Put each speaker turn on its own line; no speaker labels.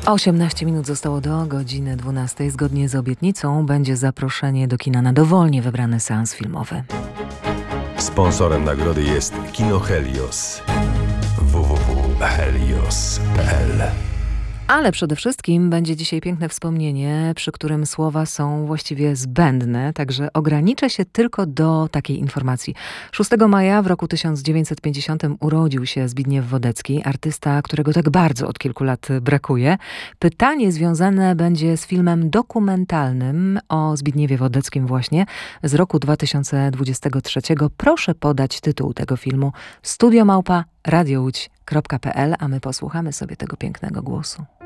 18 minut zostało do godziny 12. Zgodnie z obietnicą będzie zaproszenie do kina na dowolnie wybrany seans filmowy.
Sponsorem nagrody jest Kino Helios. www.helios.pl.
Ale przede wszystkim będzie dzisiaj piękne wspomnienie, przy którym słowa są właściwie zbędne, także ograniczę się tylko do takiej informacji. 6 maja w roku 1950 urodził się Zbigniew Wodecki, artysta, którego tak bardzo od kilku lat brakuje. Pytanie związane będzie z filmem dokumentalnym o Zbigniewie Wodeckim właśnie z roku 2023. Proszę podać tytuł tego filmu: studio@radiołódź.pl, a my posłuchamy sobie tego pięknego głosu.